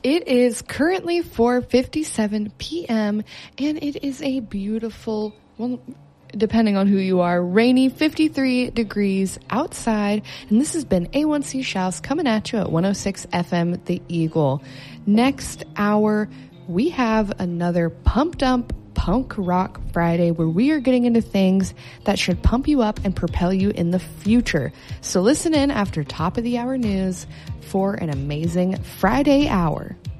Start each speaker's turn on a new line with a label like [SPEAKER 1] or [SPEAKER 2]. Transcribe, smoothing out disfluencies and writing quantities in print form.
[SPEAKER 1] It is currently 4:57 p.m. and it is a beautiful, well, depending on who you are, rainy 53 degrees outside. And this has been A1C Shouse coming at you at 106 FM The Eagle. Next hour, we have another Pumped Up Punk Rock Friday where we are getting into things that should pump you up and propel you in the future. So listen in after top of the hour news for an amazing Friday hour.